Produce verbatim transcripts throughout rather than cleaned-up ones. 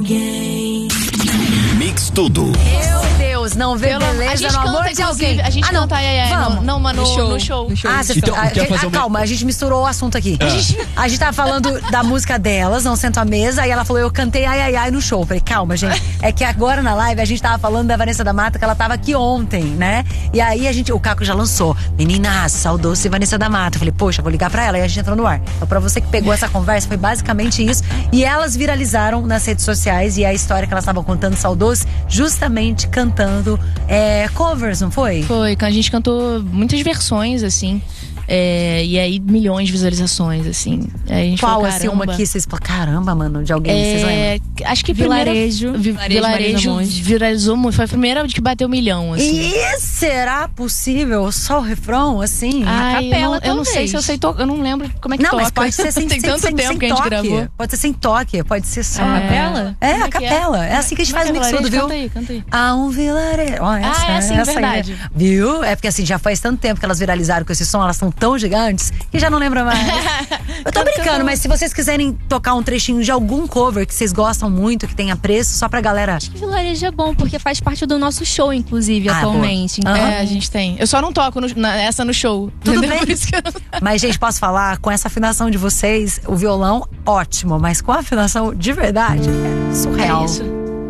Mix Tudo. Meu Deus, não vê beleza no amor de alguém. A gente ah, não, canta ai, ai, ai, vamos. Não, não, mas no, No show. no show. No show. Ah, você Então, ah, quer fazer ah, uma- calma, a gente misturou o assunto aqui. A, gente, a gente tava falando da música delas, Não Sento à Mesa, aí ela falou, eu cantei ai, ai, ai no show. Falei, calma, gente. É que agora na live a gente tava falando da Vanessa da Mata, que ela tava aqui ontem, né? E aí a gente, o Caco já lançou, meninas, saudou-se Vanessa da Mata. Eu falei, poxa, vou ligar pra ela. E a gente entrou no ar. Então, pra você que pegou essa conversa, foi basicamente isso. E elas viralizaram nas redes sociais, e a história que elas estavam contando, saudou-se, justamente cantando é, covers, não foi? Foi, a gente cantou muitas versões, assim. É, e aí, milhões de visualizações, assim. Aí a gente Qual, falou, assim, uma caramba. que vocês falaram, caramba, mano, de alguém, vocês lembram? É, acho que Vilarejo. primeiro, vi, Vilarejo, Vilarejo Marisa Monte. viralizou muito. Foi a primeira que bateu um milhão, assim. E será possível só o refrão, assim? Ai, capela, eu, não, eu não sei talvez. se eu sei tocar. Eu não lembro como é que Não, toca. mas pode ser sem, Tem sem, tanto sem, tempo sem que a gente toque. gravou. Pode ser sem toque, pode ser só. É. Capela? É, Como a é que é? capela. É assim que a gente Como faz é o que é mix tudo, vilarejo? viu? Canta aí, canta aí. Há um vilarejo. Ó, essa, Ah, é assim, essa aí, verdade. né? Viu? É porque assim, já faz tanto tempo que elas viralizaram com esse som, elas são tão gigantes que já não lembram mais. Eu tô Canta, brincando, canta. mas se vocês quiserem tocar um trechinho de algum cover que vocês gostam muito, que tenha preço, só pra galera. Vilarejo é bom, porque faz parte do nosso show, inclusive, Ah, atualmente. boa. Então, Aham. É, a gente tem. Eu só não toco no- na- essa no show. Tudo entendeu? bem. Por isso que eu não... Mas, gente, posso falar, com essa afinação de vocês, o violão, ótimo. Mas com a afinação de verdade, é surreal. É isso.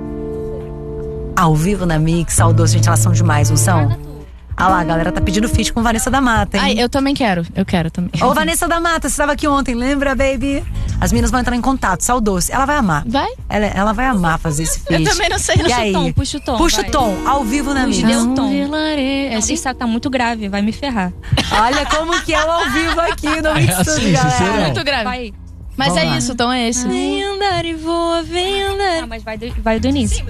Ao vivo na Mix, saudoso, gente, elas são demais, não são? Ah lá, a galera tá pedindo feat com Vanessa da Mata, hein? Ai, eu também quero. Eu quero também. Ô, Vanessa da Mata, você estava aqui ontem, lembra, baby? As meninas vão entrar em contato, saudoso. Ela vai amar. Vai? Ela, ela vai amar fazer esse feat. Eu também não sei. E Puxa aí? o tom, puxa o tom, Puxa vai. o tom, ao vivo na Mix. Puxa, deu o tom. Vilarejo. É assim, tá muito grave, vai me ferrar. Olha como que é o ao vivo aqui no Mix É assim, Tudo, galera. sincero. Muito grave. Vai. Mas Vamos é lá. isso, o tom é esse. Vem andar e voa, vem andar. Ah, mas vai do, vai do início.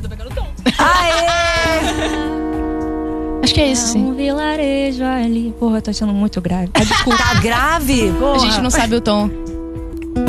Aê! Acho que é isso, sim. Um vilarejo ali. Porra, eu tô achando muito grave. Ah, desculpa. Tá grave? A Porra. gente não sabe o tom.